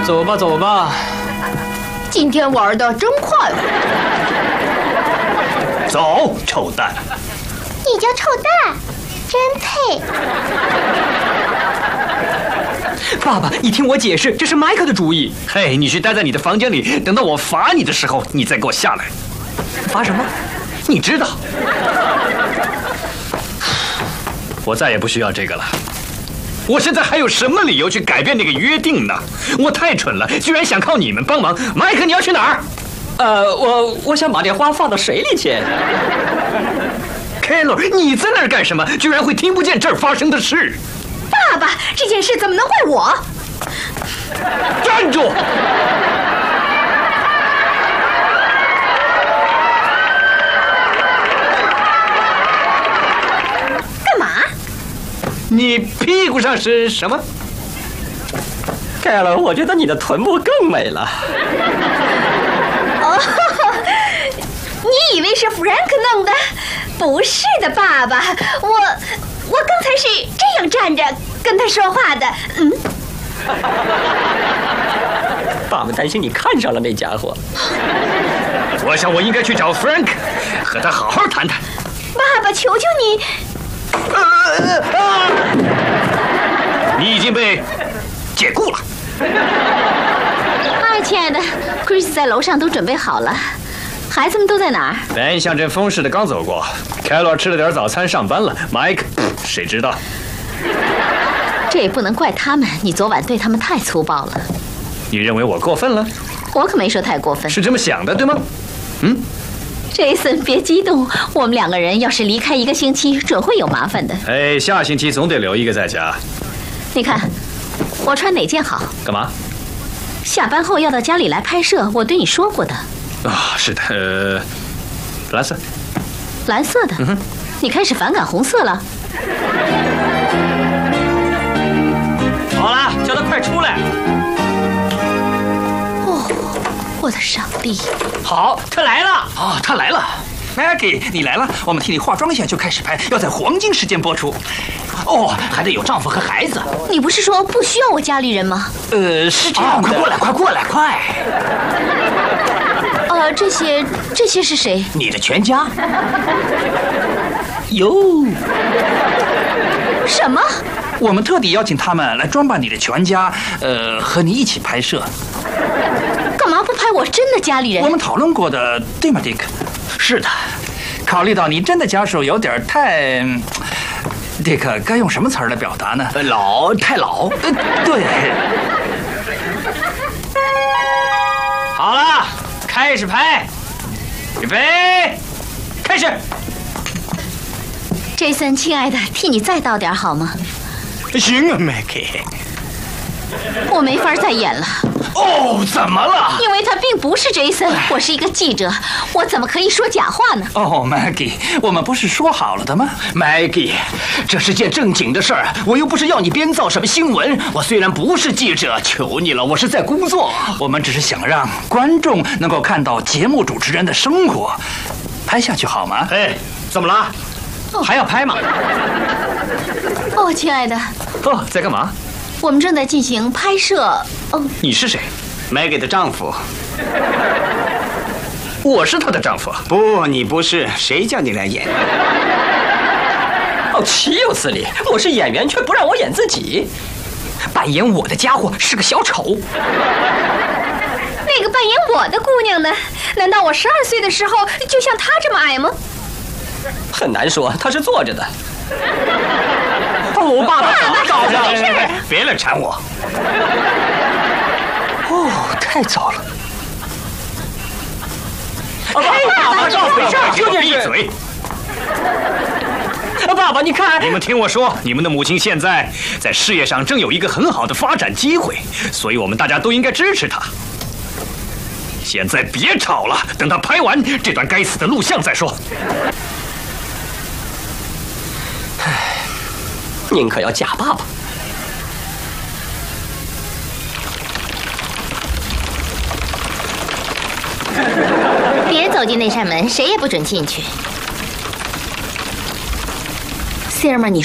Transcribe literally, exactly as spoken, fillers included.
走吧，走吧。 今天玩的真快乐。 走，臭蛋。 你叫臭蛋，真配。 爸爸，你听我解释，这是麦克的主意。 嘿，你去待在你的房间里，等到我罚你的时候，你再给我下来。 罚什么？ 你知道。我再也不需要这个了。我现在还有什么理由去改变那个约定呢？我太蠢了，居然想靠你们帮忙。麦克，你要去哪儿？ 呃，我我想把这花放到水里去。 凯洛，你在那儿干什么？居然会听不见这儿发生的事？ 爸爸，这件事怎么能怪我？ 站住！ 干嘛？ 你屁股上是什么？ 凯勒，我觉得你的臀部更美了。 哦，你以为是 Frank 弄的？不是的，爸爸，我我刚才是这样站着跟他说话的。嗯。 爸爸担心你看上了那家伙。 我想我应该去找 Frank， 和他好好谈谈。 爸爸，求求你！ 呃啊、你已经被解雇了。 嗨，亲爱的 ，Chris 在楼上都准备好了。孩子们都在哪儿？ Ben 像阵风似的刚走过，凯洛吃了点早餐上班了。Mike， 谁知道？ 这也不能怪他们，你昨晚对他们太粗暴了。 你认为我过分了？ 我可没说太过分。 是这么想的，对吗？嗯。 Jason， 别激动，我们两个人要是离开一个星期，准会有麻烦的。 哎，下星期总得留一个在家。 你看，我穿哪件好？ 干嘛？ 下班后要到家里来拍摄，我对你说过的。 啊、哦，是的，呃，蓝色。 蓝色的？ 嗯哼。 你开始反感红色了？ 好了，叫他快出来。 哦，我的上帝！ 好，他来了。 哦，他来了。 Maggie， 你来了，我们替你化妆一下就开始拍，要在黄金时间播出。 哦，还得有丈夫和孩子。 你不是说不需要我家里人吗？ 呃，是这样的。 哦，快过来，快过来，快！ 呃，这些这些是谁？ 你的全家。 哟。 什么？ 我们特地邀请他们来装扮你的全家，呃，和你一起拍摄。 干嘛不拍我真的家里人？ 我们讨论过的，对吗 ，Dick？是的，考虑到你真的家属有点太 ，Dick 该用什么词儿来表达呢？ 老，太老。 呃，对。 好了，开始拍，预备，开始。 Jason， 亲爱的，替你再倒点好吗？ 行啊 ，Maggie。 我没法再演了。 哦，怎么了？ 因为他并不是 Jason， 我是一个记者，我怎么可以说假话呢？ 哦 ，Maggie， 我们不是说好了的吗 ？Maggie， 这是件正经的事儿，我又不是要你编造什么新闻。我虽然不是记者，求你了，我是在工作。 我们只是想让观众能够看到节目主持人的生活，拍下去好吗？ 哎，怎么了？ 哦、 还要拍吗？ 哦，亲爱的。 哦，在干嘛？ 我们正在进行拍摄。哦， 你是谁 ？Maggie 的丈夫。我是她的丈夫。 不，你不是，谁叫你来演？ 哦，岂有此理！我是演员，却不让我演自己。扮演我的家伙是个小丑。 那个扮演我的姑娘呢？难道我十二岁的时候就像她这么矮吗？ 很难说，她是坐着的。哦，爸爸， 爸爸， 搞没事。 别来缠我。 哦，太早了。 爸爸，爸爸， 给我闭嘴！ 爸爸，你看， 你们听我说，你们的母亲现在在事业上正有一个很好的发展机会，所以我们大家都应该支持她。现在别吵了，等她拍完这段该死的录像再说。 宁可要假爸爸。 别走进那扇门，谁也不准进去。Sirma，你